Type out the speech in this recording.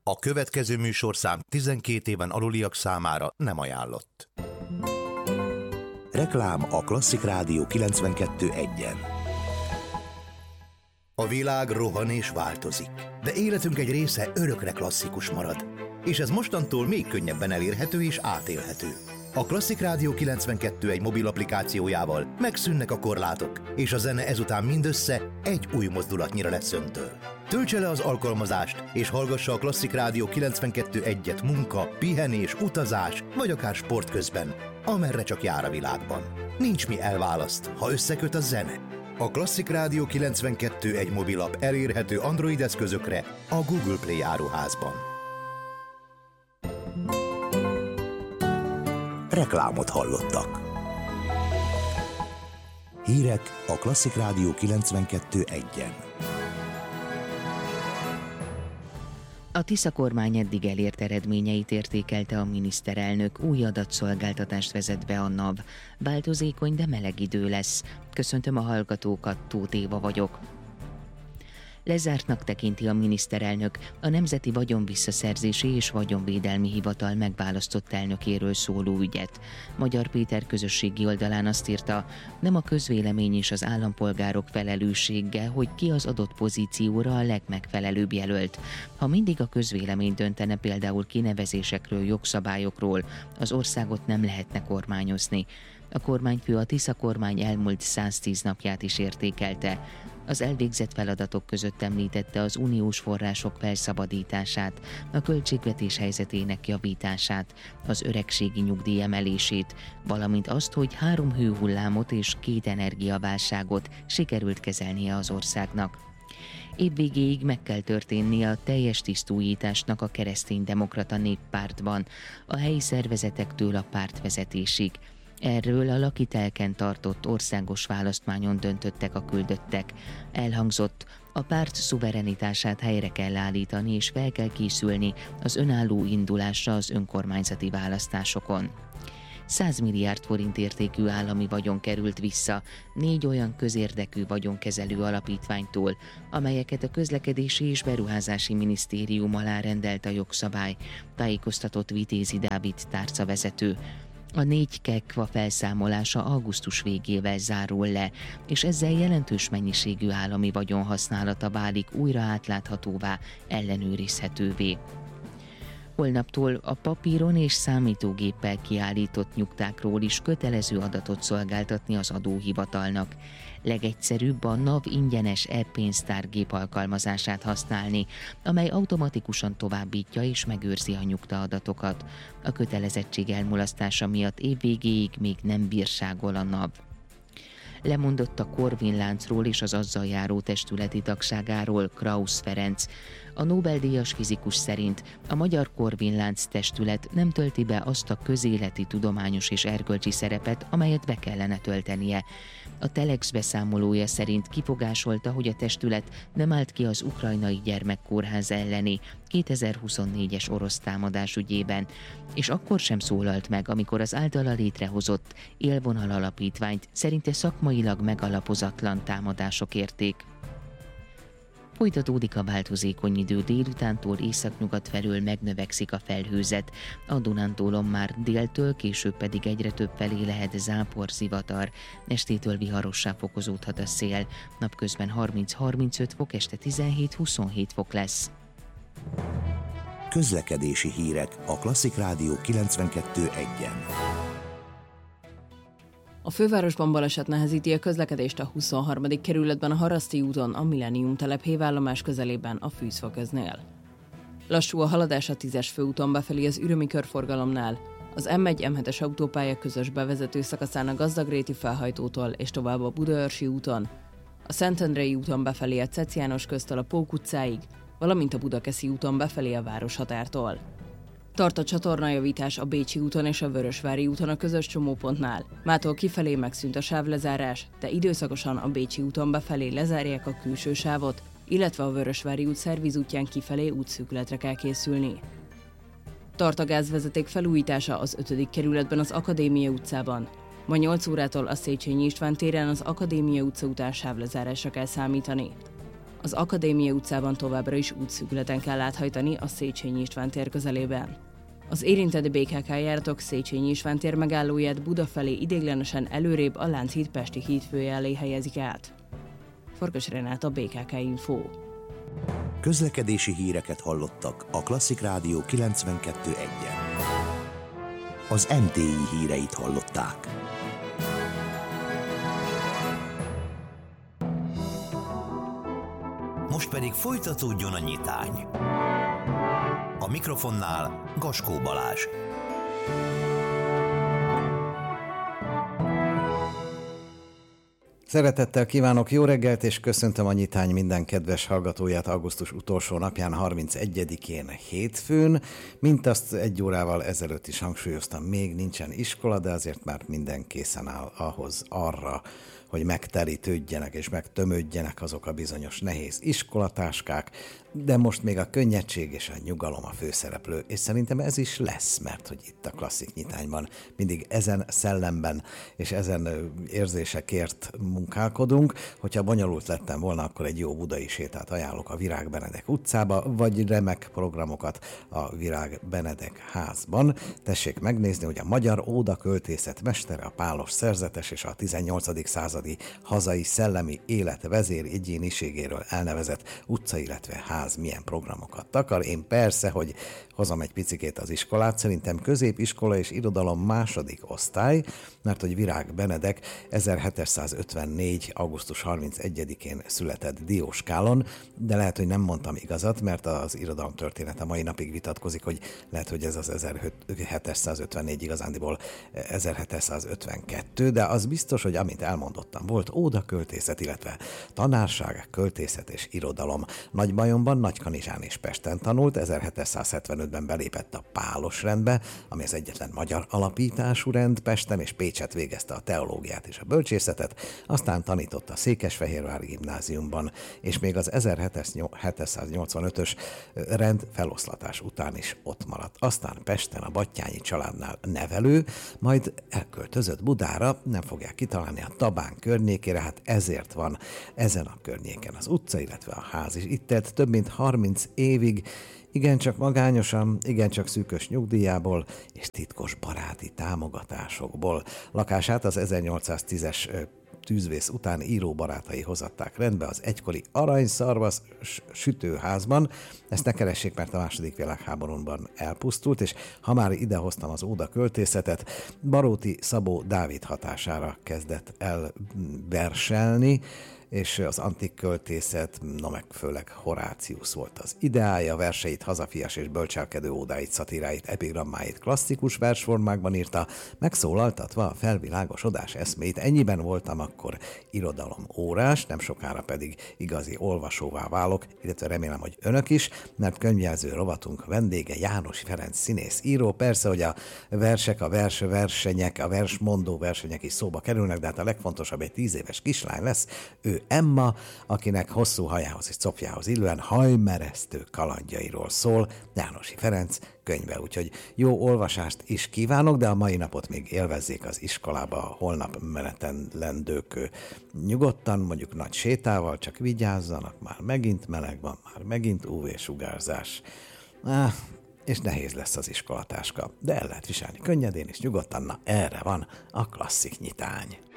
A következő műsorszám 12 éven aluliak számára nem ajánlott. Reklám a Klasszik Rádió 92.1-en. A világ rohan és változik, de életünk egy része örökre klasszikus marad. És ez mostantól még könnyebben elérhető és átélhető. A Klasszik Rádió 92.1 mobil applikációjával megszűnnek a korlátok, és a zene ezután mindössze egy új mozdulatnyira lesz öntől. Töltse le az alkalmazást, és hallgassa a Klasszik Rádió 92.1-et munka, pihenés, utazás, vagy akár sport közben, amerre csak jár a világban. Nincs mi elválaszt, ha összeköt a zene. A Klasszik Rádió 92.1 mobilap elérhető Android eszközökre a Google Play áruházban. Reklámot hallottak. Hírek a Klasszik Rádió 92.1-en. A Tisza kormány eddig elért eredményeit értékelte a miniszterelnök, új adatszolgáltatást vezet be a NAV. Változékony, de meleg idő lesz. Köszöntöm a hallgatókat, Tóth Éva vagyok. Lezártnak tekinti a miniszterelnök a Nemzeti Vagyonvisszaszerzési és Vagyonvédelmi Hivatal megválasztott elnökéről szóló ügyet. Magyar Péter közösségi oldalán azt írta, nem a közvélemény és az állampolgárok felelőssége, hogy ki az adott pozícióra a legmegfelelőbb jelölt. Ha mindig a közvélemény döntene például kinevezésekről, jogszabályokról, az országot nem lehetne kormányozni. A kormányfő a Tisza kormány elmúlt 110 napját is értékelte. Az elvégzett feladatok között említette az uniós források felszabadítását, a költségvetés helyzetének javítását, az öregségi nyugdíj emelését, valamint azt, hogy 3 hőhullámot és 2 energiaválságot sikerült kezelnie az országnak. Évvégéig meg kell történnie a teljes tisztújításnak a Kereszténydemokrata Néppártban, a helyi szervezetektől a pártvezetésig. Erről a Lakitelken tartott országos választmányon döntöttek a küldöttek. Elhangzott, a párt szuverenitását helyre kell állítani és fel kell készülni az önálló indulásra az önkormányzati választásokon. 100 milliárd forint értékű állami vagyon került vissza 4 olyan közérdekű vagyonkezelő alapítványtól, amelyeket a Közlekedési és Beruházási Minisztérium alá rendelt a jogszabály, tájékoztatott Vitézi Dávid tárcavezető. A 4 kekva felszámolása augusztus végével zárul le, és ezzel jelentős mennyiségű állami vagyon használata válik újra átláthatóvá, ellenőrizhetővé. Holnaptól a papíron és számítógéppel kiállított nyugtákról is kötelező adatot szolgáltatni az adóhivatalnak. Legegyszerűbb a NAV ingyenes e-pénztárgép alkalmazását használni, amely automatikusan továbbítja és megőrzi a nyugtaadatokat. A kötelezettség elmulasztása miatt évvégéig még nem bírságol a NAV. Lemondott a Corvin láncról és az azzal járó testületi tagságáról Krausz Ferenc. A Nobel-díjas fizikus szerint a Magyar Corvin lánc testület nem tölti be azt a közéleti, tudományos és erkölcsi szerepet, amelyet be kellene töltenie. A Telex beszámolója szerint kifogásolta, hogy a testület nem állt ki az ukrajnai gyermekkórház elleni 2024-es orosz támadás ügyében, és akkor sem szólalt meg, amikor az általa létrehozott Élvonal alapítványt szerinte szakmailag megalapozatlan támadások érték. Folytatódik a változékony idő, délutántól északnyugat felől megnövekszik a felhőzet. A Dunántúlon már déltől, később pedig egyre több felé lehet zápor, zivatar. Estétől viharossá fokozódhat a szél. Napközben 30-35 fok, este 17-27 fok lesz. Közlekedési hírek a Klasszik Rádió 92.1-en. A fővárosban baleset nehezíti a közlekedést a 23. kerületben a Haraszti úton, a Millennium telep hévállomás közelében a Fűzfaköznél. Lassú a haladás a 10-es főúton befelé az ürömi körforgalomnál, az M1-M7-es autópálya közös bevezető szakaszán a Gazdagréti felhajtótól és tovább a Budaörsi úton, a Szentendrei úton befelé a Cec János köztől a Pók utcáig, valamint a Budakeszi úton befelé a városhatártól. Tart a csatornajavítás a Bécsi úton és a Vörösvári úton a közös csomópontnál. Mától kifelé megszűnt a sávlezárás, de időszakosan a Bécsi úton befelé lezárják a külső sávot, illetve a Vörösvári út szervizútján kifelé útszűkületre kell készülni. Tart a gázvezeték felújítása az 5. kerületben az Akadémia utcában. Ma 8 órától a Széchenyi István téren az Akadémia utca után sávlezárásra kell számítani. Az Akadémia utcában továbbra is útszűkületen kell áthajtani a Széchenyi István tér közelében. Az érintett BKK járatok Széchenyi István tér megállóját Buda felé ideiglenesen előrébb a Lánchíd Pesti hídfője elé helyezik át. Farkas Renáta, BKK Info. Közlekedési híreket hallottak a Klasszik Rádió 92.1-en. Az MTI híreit hallották. Most pedig folytatódjon a nyitány. A mikrofonnál Gaskó Balázs. Szeretettel kívánok, jó reggelt, és köszöntöm a nyitány minden kedves hallgatóját augusztus utolsó napján, 31-én hétfőn. Mint azt egy órával ezelőtt is hangsúlyoztam, még nincsen iskola, de azért már minden készen áll arra, hogy megterítődjenek és megtömődjenek azok a bizonyos nehéz iskolatáskák, de most még a könnyedség és a nyugalom a főszereplő, és szerintem ez is lesz, mert hogy itt a Klasszik Nyitányban mindig ezen szellemben és ezen érzésekért munkálkodunk. Hogyha bonyolult lettem volna, akkor egy jó budai sétát ajánlok a Virág Benedek utcába, vagy remek programokat a Virág Benedek házban. Tessék megnézni, hogy a magyar óda költészet mestere, a pálos szerzetes és a 18. századi hazai szellemi élet vezér egyéniségéről elnevezett utca, illetve ház milyen programokat takar. Én persze, hogy hozom egy picikét az iskolát, szerintem középiskola és irodalom második osztály, mert hogy Virág Benedek 1754. augusztus 31-én született Dióskálon, de lehet, hogy nem mondtam igazat, mert az irodalomtörténet a mai napig vitatkozik, hogy lehet, hogy ez az 1754 igazándiból 1752, de az biztos, hogy amint elmondottam, volt ódaköltészet, illetve tanárság, költészet és irodalom. Nagybajomban, Nagykanizsán és Pesten tanult, 1775-ben belépett a pálos rendbe, ami az egyetlen magyar alapítású rend. Pesten és Pécset végezte a teológiát és a bölcsészetet, aztán tanított a Székesfehérvári gimnáziumban, és még az 1785-ös rend feloszlatás után is ott maradt. Aztán Pesten a Battyányi családnál nevelő, majd elköltözött Budára, nem fogják kitalálni, a Tabán környékére, hát ezért van ezen a környéken az utca, illetve a ház is. Itt tett több mint 30 évig, igencsak magányosan, igencsak szűkös nyugdíjából és titkos baráti támogatásokból. Lakását az 1810-es tűzvész után íróbarátai hozatták rendbe az egykori aranyszarvasz sütőházban. Ezt ne keressék, mert a második világháborúban elpusztult, és ha már idehoztam az óda költészetet, Baróti Szabó Dávid hatására kezdett el verselni, és az antik költészet, meg főleg Horácius volt az ideája, verseit, hazafias és bölcselkedő ódáit, szatíráit, epigrammáit klasszikus versformákban írta, megszólaltatva a felvilágosodás eszmét. Ennyiben voltam akkor irodalom órás, nem sokára pedig igazi olvasóvá válok, illetve remélem, hogy önök is, mert könyvjelző rovatunk vendége Jánosi Ferenc színész író. Persze, hogy a versek, a versenyek, a versmondó versenyek is szóba kerülnek, de hát a legfontosabb, egy 10 éves kislány lesz, ő Emma, akinek hosszú hajához és copjához illően hajmeresztő kalandjairól szól Jánosi Ferenc könyve. Úgyhogy jó olvasást is kívánok, de a mai napot még élvezzék az iskolába, holnap menetelendők nyugodtan, mondjuk nagy sétával, csak vigyázzanak, már megint meleg van, már megint UV-sugárzás. És nehéz lesz az iskolatáska, de el lehet viselni könnyedén és nyugodtan, na erre van a Klasszik Nyitány.